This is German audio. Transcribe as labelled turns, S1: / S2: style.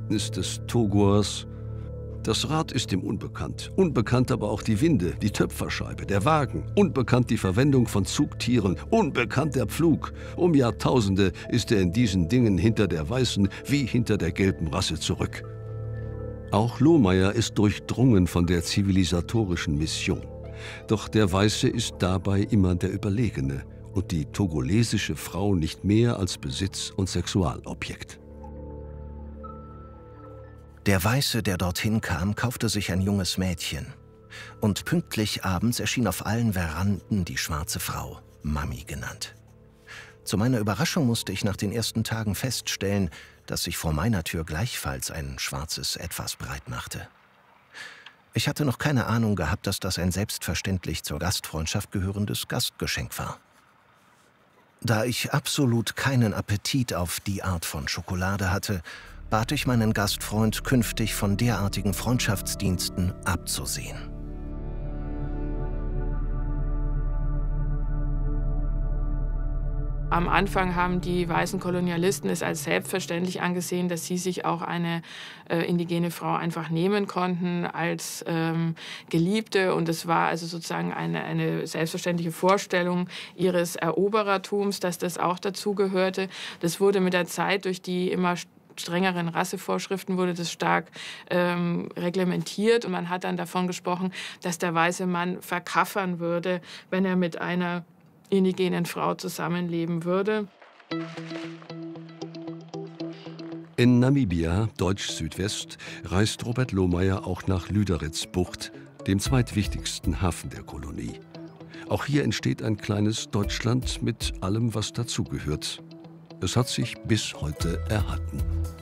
S1: Verständnis des Togors: Das Rad ist ihm unbekannt. Unbekannt aber auch die Winde, die Töpferscheibe, der Wagen. Unbekannt die Verwendung von Zugtieren. Unbekannt der Pflug. Um Jahrtausende ist er in diesen Dingen hinter der weißen wie hinter der gelben Rasse zurück. Auch Lohmeier ist durchdrungen von der zivilisatorischen Mission. Doch der Weiße ist dabei immer der Überlegene und die togolesische Frau nicht mehr als Besitz- und Sexualobjekt.
S2: Der Weiße, der dorthin kam, kaufte sich ein junges Mädchen. Und pünktlich abends erschien auf allen Veranden die schwarze Frau, Mami genannt. Zu meiner Überraschung musste ich nach den ersten Tagen feststellen, dass sich vor meiner Tür gleichfalls ein schwarzes Etwas breit machte. Ich hatte noch keine Ahnung gehabt, dass das ein selbstverständlich zur Gastfreundschaft gehörendes Gastgeschenk war. Da ich absolut keinen Appetit auf die Art von Schokolade hatte, bat ich meinen Gastfreund, künftig von derartigen Freundschaftsdiensten abzusehen.
S3: Am Anfang haben die weißen Kolonialisten es als selbstverständlich angesehen, dass sie sich auch eine indigene Frau einfach nehmen konnten als Geliebte. Und es war also sozusagen eine selbstverständliche Vorstellung ihres Eroberertums, dass das auch dazugehörte. Das wurde mit der Zeit durch die immer strengeren Rassevorschriften wurde das stark reglementiert. Und man hat dann davon gesprochen, dass der weiße Mann verkaffern würde, wenn er mit einer indigenen Frau zusammenleben würde.
S1: In Namibia, Deutsch-Südwest, reist Robert Lohmeier auch nach Lüderitzbucht, dem zweitwichtigsten Hafen der Kolonie. Auch hier entsteht ein kleines Deutschland mit allem, was dazugehört. Es hat sich bis heute erhalten.